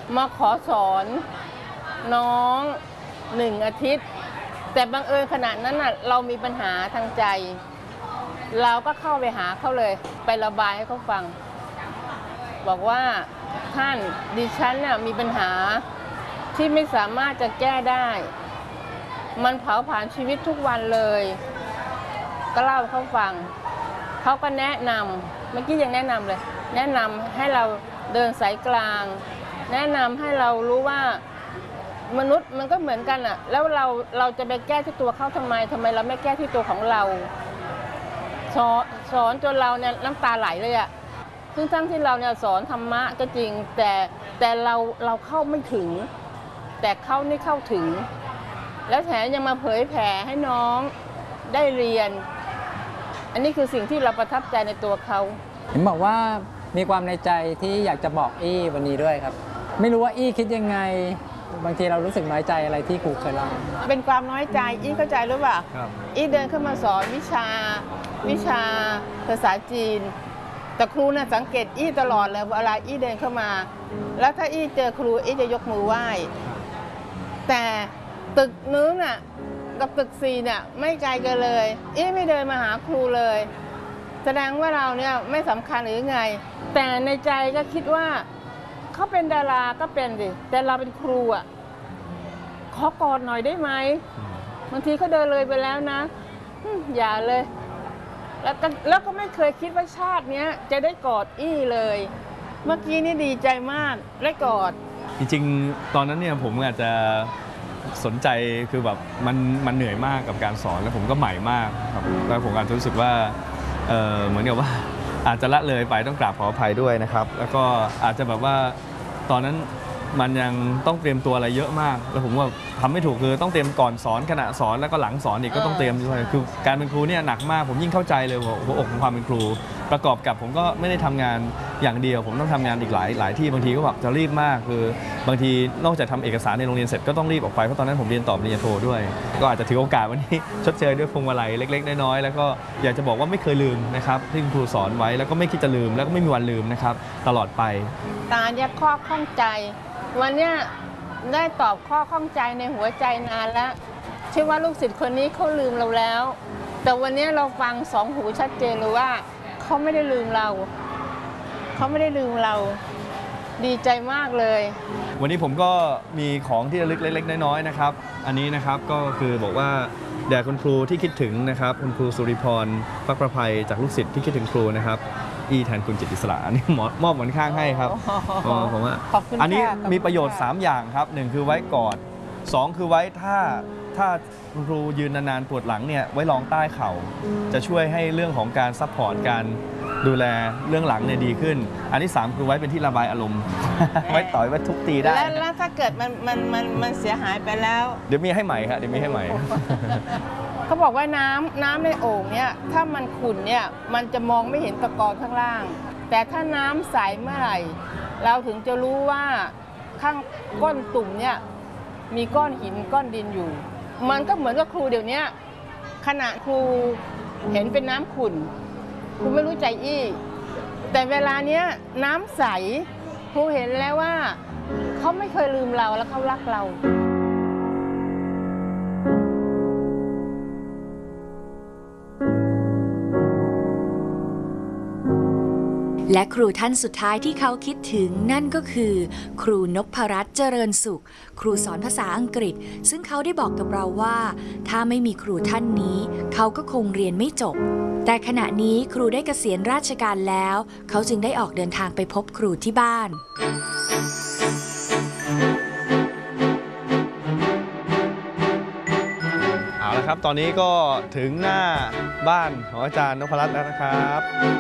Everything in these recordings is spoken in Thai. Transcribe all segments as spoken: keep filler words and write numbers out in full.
มาขอสอนน้องหนึ่งอาทิตย์แต่บังเอิญขณะนั้นน่ะเรามีปัญหาทางใจ เราก็เข้าไปหาเขาเลยไประบายให้เขาฟังบอกว่าท่านดิฉันน่ะมีปัญหาที่ไม่สามารถจะแก้ได้มันเผาผลาญชีวิตทุกวันเลยก็เล่าเขาฟังเขาก็แนะนำเมื่อกี้ยังแนะนำเลยแนะนำให้เราเดินสายกลางแนะนำให้เรารู้ว่ามนุษย์มันก็เหมือนกันอ่ะแล้วเราเราจะไปแก้ที่ตัวเขาทำไมทำไมเราไม่แก้ที่ตัวของเราสอนสอนจนเราเนี่ยน้ำตาไหลเลยอ่ะซึ่งทั้งที่เราเนี่ยสอนธรรมะก็จริงแต่แต่เราเราเข้าไม่ถึงแต่เขานี่เข้าถึงแล้วแถมยังมาเผยแผ่ให้น้องได้เรียนอันนี้คือสิ่งที่เราประทับใจในตัวเขาเห็นบอกว่ามีความในใจที่อยากจะบอกอี้วันนี้ด้วยครับไม่รู้ว่าอี้คิดยังไงบางทีเรารู้สึกน้อยใจอะไรที่ครูเคยเล่าเป็นความน้อยใจอี้เข้าใจหรือเปล่าอี้เดินเข้ามาสอนวิชาวิชาภาษาจีนแต่ครูน่ะสังเกตอี้ตลอดเลยเวลาอี้เดินเข้ามาแล้วถ้าอี้เจอครูอี้จะยกมือไหว้แต่ตึกนู้นน่ะกับตึกสี่เนี่ยไม่ไกลกันเลยอี้ไม่เดินมาหาครูเลยแสดงว่าเราเนี่ยไม่สำคัญหรือไงแต่ในใจก็คิดว่าเขาเป็นดาราก็เป็นสิแต่เราเป็นครูอ่ะขอกอดหน่อยได้ไหมบางทีเขาเดินเลยไปแล้วนะอย่าเลยแล้วก็แล้วก็ไม่เคยคิดว่าชาตินี้จะได้กอดอี้เลยเมื่อกี้นี่ดีใจมากได้กอดจริงๆตอนนั้นเนี่ยผมอาจจะสนใจคือแบบมันมันเหนื่อยมากกับการสอนแล้วผมก็ใหม่มากครับแล้วผมอาจจะรู้สึกว่าเออเหมือนกับว่าอาจจะละเลยไปต้องกราบขออภัยด้วยนะครับแล้วก็อาจจะแบบว่าตอนนั้นมันยังต้องเตรียมตัวอะไรเยอะมากแล้วผมว่าทำไม่ถูกคือต้องเตรียมก่อนสอนขณะสอนแล้วก็หลังสอนอีกก็ต้องเตรียมด้วยคือการเป็นครูเนี่ยหนักมากผมยิ่งเข้าใจเลยหัวอกของความเป็นครูประกอบกับผมก็ไม่ได้ทำงานอย่างเดียวผมต้องทำงานอีกหลายหลายที่บางทีก็แบบจะรีบมากคือบางทีนอกจากทำเอกสารในโรงเรียนเสร็จก็ต้องรีบออกไปเพราะตอนนั้นผมเรียนต่อปริญญาโทด้วยก็อาจจะถือโอกาสวันนี้ชดเชยด้วยพวงมาลัยเล็กๆน้อยๆแล้วก็อยากจะบอกว่าไม่เคยลืมนะครับที่ครูสอนไว้แล้วก็ไม่คิดจะลืมแล้วก็ไม่มีวันลืมนะครับตลอดไปตาเนี่ยข้อข้องใจวันนี้ได้ตอบข้อข้องใจในหัวใจนานแล้วเชื่อว่าลูกศิษย์คนนี้เขาลืมเราแล้วแต่วันนี้เราฟังสองหูชัดเจนเลยว่าเขาไม่ได้ลืมเราเขาไม่ได้ลืมเราดีใจมากเลยวันนี้ผมก็มีของที่ระลึกเล็กๆน้อยๆนะครับอันนี้นะครับก็คือบอกว่าแด่คุณครูที่คิดถึงนะครับคุณครูสุริพรภักประภัยจากลูกศิษย์ที่คิดถึงครูนะครับอีแทนคุณจิตอิสระอันนี้มอบหมอนข้างให้ครับผมว่าอันนี้มีประโยชน์สามอย่างครับหนึ่งคือไว้กอดสองคือไว้ถ้าถ้าครูยืนนานๆปวดหลังเนี่ยไว้รองใต้เข่าจะช่วยให้เรื่องของการซัพพอร์ตการดูแลเรื่องหลังเนี่ยดีขึ้นอันที่สามคือไว้เป็นที่ระบายอารมณ์ไว้ต่อยไว้ทุบตีได้แล้วถ้าเกิดมันมันมันมันเสียหายไปแล้วเดี๋ยวมีให้ใหม่ครับเดี๋ยวมีให้ใหม่เขาบอกว่าน้ำน้ำในโอ่งเนี่ยถ้ามันขุ่นเนี่ยมันจะมองไม่เห็นตะกอนข้างล่างแต่ถ้าน้ำใสเมื่อไหร่เราถึงจะรู้ว่าข้างก้นตุ่มเนี่ยมีก้อนหินก้อนดินอยู่มันก็เหมือนกับครูเดี๋ยวนี้ขณะครูเห็นเป็นน้ำขุ่นครูไม่รู้ใจอี้แต่เวลาเนี้ยน้ำใสครูเห็นแล้วว่าเขาไม่เคยลืมเราแล้วเขารักเราและครูท่านสุดท้ายที่เขาคิดถึงนั่นก็คือครูนพรัตน์เจริญสุขครูสอนภาษาอังกฤษซึ่งเขาได้บอกกับเราว่าถ้าไม่มีครูท่านนี้เขาก็คงเรียนไม่จบแต่ขณะนี้ครูได้เกษียณราชการแล้วเขาจึงได้ออกเดินทางไปพบครูที่บ้านเอาละครับตอนนี้ก็ถึงหน้าบ้านของอาจารย์นพรัตน์แล้วนะครับ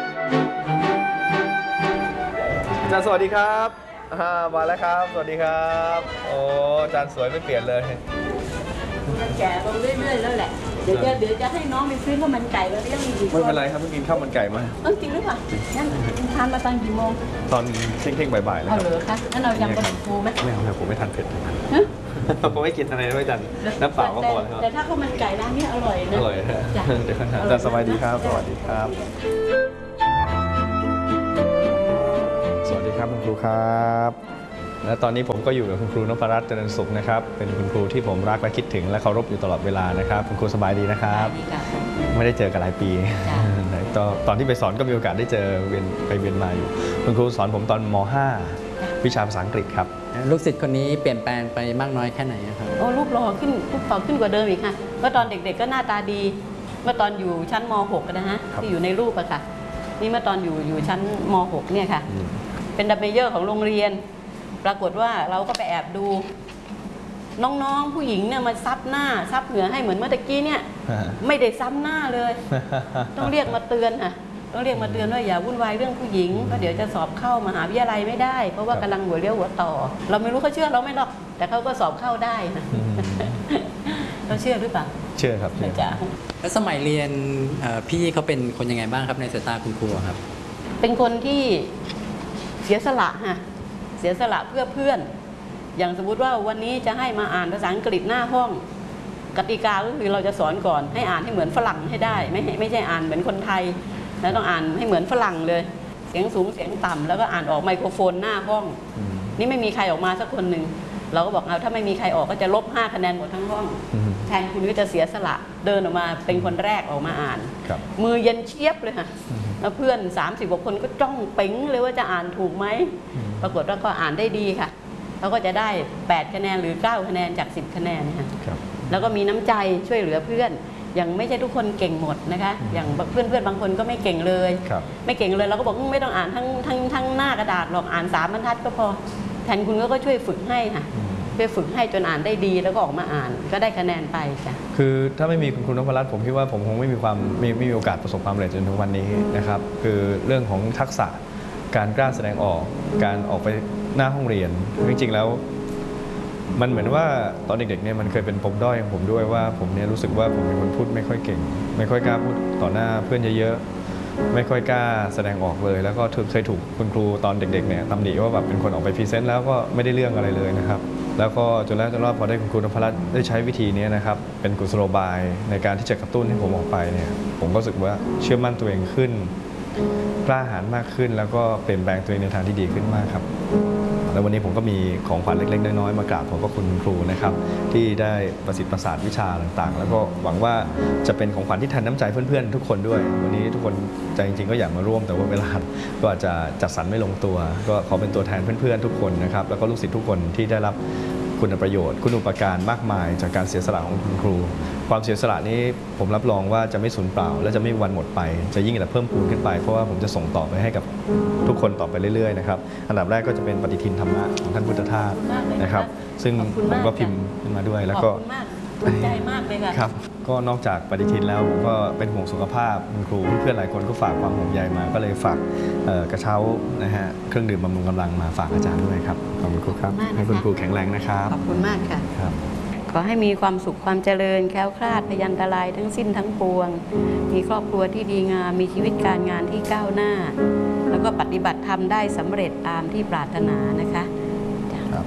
อาจารย์สวัสดีครับมาแล้วครับสวัสดีครับโอ้อาจารย์สวยไม่เปลี่ยนเลยแก่ลงเรื่อยๆแล้วแหละเดี๋ยวจะเดี๋ยวจะให้น้องไปซื้อข้าวมันไก่แล้วเรื่องอีกไม่เป็นไรครับเพิ่งกินข้าวมันไก่มาเออจริงหรือเปล่างั้นทานมาตอนกี่โมงตอนเที่ยงๆบ่ายๆแล้วครับเอาเหรอคะงั้นเรายำกระดูกฟูไหมไม่เอาครับผมไม่ทานเผ็ดผมไม่กินอะไรนะอาจารย์น้ำเปล่าก็พอแล้วแต่ถ้าข้าวมันไก่ร้านนี้อร่อยนะอร่อยเดี๋ยวอาจารย์สบายดีครับสวัสดีครับสวัสดีครับคุณครูครับและตอนนี้ผมก็อยู่กับคุณครูนพรัตน์เจริญสุขนะครับเป็นคุณครูที่ผมรักและคิดถึงและเคารพอยู่ตลอดเวลานะครับคุณครูสบายดีนะครับไม่ได้เจอกันหลายปีตอนตอนที่ไปสอนก็มีโอกาสได้เจอเวียนไปเวียนมาอยู่คุณครูสอนผมตอนม .ห้า วิชาภาษาอังกฤษครับลูกศิษย์คนนี้เปลี่ยนแปลงไปมากน้อยแค่ไหนครับโอ้รูปหล่อขึ้นรูปหล่อขึ้นกว่าเดิมอีกค่ะเมื่อตอนเด็กๆก็หน้าตาดีเมื่อตอนอยู่ชั้นม .หก นะฮะที่อยู่ในรูปอะค่ะนี่เมื่อตอนอยู่อยู่ชั้นม .หก เนี่ยค่ะเป็นดับเบิลเยอร์ของโรงเรียนปรากฏว่าเราก็ไปแอบดูน้องๆผู้หญิงเนี่ยมาซับหน้าซับเหงื่อให้เหมือนเมื่อตะกี้เนี่ยไม่ได้ซ้ำหน้าเลยต้องเรียกมาเตือนค่ะต้องเรียกมาเตือนว่าอย่าวุ่นวายเรื่องผู้หญิงเพราะเดี๋ยวจะสอบเข้ามหาวิทยาลัยไม่ได้เพราะว่ากำลังหัวเลี้ยวหัวต่อเราไม่รู้เขาเชื่อเราไม่หรอกแต่เขาก็สอบเข้าได้นะเราเชื่อหรือเปล่าเชื่อครับเชื่อจ้ะแล้วสมัยเรียนพี่เขาเป็นคนยังไงบ้างครับในสายตาคุณครูครับเป็นคนที่เสียสละฮะเสียสละเพื่อเพื่อนอย่างสมมุติว่าวันนี้จะให้มาอ่านภาษาอังกฤษหน้าห้องกติกาก็คือเราจะสอนก่อนให้อ่านให้เหมือนฝรั่งให้ได้ไม่ไม่ใช่อ่านเหมือนคนไทยแล้วต้องอ่านให้เหมือนฝรั่งเลยเสียงสูงเสียงต่ำแล้วก็อ่านออกไมโครโฟนหน้าห้องนี่ไม่มีใครออกมาสักคนหนึ่งเราก็บอกเอาถ้าไม่มีใครออกก็จะลบห้าคะแนนหมดทั้งห้องแทนคุณก็จะเสียสละเดินออกมาเป็นคนแรกออกมาอ่านมือเย็นเชียบเลยค่ะแล้วเพื่อนสามสิบกว่าคนก็จ้องเป๋งเลยว่าจะอ่านถูกไหมปรากฏว่าก็อ่านได้ดีค่ะเขาก็จะได้แปดคะแนนหรือเก้าคะแนนจากสิบคะแนนค่ะแล้วก็มีน้ำใจช่วยเหลือเพื่อนอย่างไม่ใช่ทุกคนเก่งหมดนะคะอย่างเพื่อนเพื่อนบางคนก็ไม่เก่งเลยไม่เก่งเลยเราก็บอกไม่ต้องอ่านทั้งทั้งทั้งหน้ากระดาษหรอกอ่านสามบรรทัดก็พอแทนคุณก็ช่วยฝึกให้ค่ะไปฝึกให้จนอ่านได้ดีแล้วก็ออกมาอ่านก็ได้คะแนนไปจ้ะคือถ้าไม่มีคุณครูนพรัตน์ผมคิดว่าผมคงไม่มีความไม่ไม่มีโอกาสประสบความสำเร็จจนถึงวันนี้นะครับคือเรื่องของทักษะการกล้าแสดงออกการออกไปหน้าห้องเรียนจริงๆแล้วมันเหมือนว่าตอนเด็กๆเนี่ยมันเคยเป็นปมด้อยของผมด้วยว่าผมเนี่ยรู้สึกว่าผมเป็นคนพูดไม่ค่อยเก่งไม่ค่อยกล้าพูดต่อหน้าเพื่อนเยอะๆไม่ค่อยกล้าแสดงออกเลยแล้วก็เคยถูกคุณครูตอนเด็กๆเนี่ยตำหนิว่าแบบเป็นคนออกไปพรีเซนต์แล้วก็ไม่ได้เรื่องอะไรเลยนะครับแล้วก็จนแล้วจนรอดพอได้คุณครูนพรัตน์ได้ใช้วิธีนี้นะครับเป็นกุศโลบายในการที่จะกระตุ้นให้ผมออกไปเนี่ยผมก็รู้สึกว่าเชื่อมั่นตัวเองขึ้นกล้าหาญมากขึ้นแล้วก็เปลี่ยนแปลงตัวเองในทางที่ดีขึ้นมากครับแล้ววันนี้ผมก็มีของขวัญเล็กๆน้อยๆมากราบขอบพระคุณครูนะครับที่ได้ประสิทธิ์ประสาทวิชาต่างๆแล้วก็หวังว่าจะเป็นของขวัญที่ทันน้ำใจเพื่อนๆทุกคนด้วยวันนี้ทุกคนใจจริงๆก็อยากมาร่วมแต่ว่าเวลาก็อาจจะจัดสรรไม่ลงตัวก็ขอเป็นตัวแทนเพื่อนๆทุกคนนะครับแล้วก็ลูกศิษย์ทุกคนที่ได้รับคุณประโยชน์คุณูปการมากมายจากการเสียสละของคุณครูความเสียสละนี้ผมรับรองว่าจะไม่สูญเปล่าและจะไม่มีวันหมดไปจะยิ่งแต่เพิ่มพูนขึ้นไปเพราะว่าผมจะส่งต่อไปให้กับทุกคนต่อไปเรื่อยๆนะครับอันดับแรกก็จะเป็นปฏิทินธรรมะของท่านพุทธทาสนะครับซึ่งผมก็พิมพ์ขึ้นมาด้วยแล้วก็ภูมิใจมากเลยค่ะครับก็นอกจากปฏิทินแล้วผมก็เป็นห่วงสุขภาพคุณครูเพื่อนๆหลายคนก็ฝากความห่วงใยมาก็เลยฝากกระเช้านะฮะเครื่องดื่มบำรุงกำลังมาฝากอาจารย์ด้วยครับขอบคุณครูครับให้คุณครูแข็งแรงนะครับขอบคุณมากค่ะครับขอให้มีความสุขความเจริญแคล้วคลาดพยันตรายทั้งสิ้นทั้งปวงมีครอบครัวที่ดีงามมีชีวิตการงานที่ก้าวหน้าแล้วก็ปฏิบัติธรรมได้สำเร็จตามที่ปรารถนานะคะ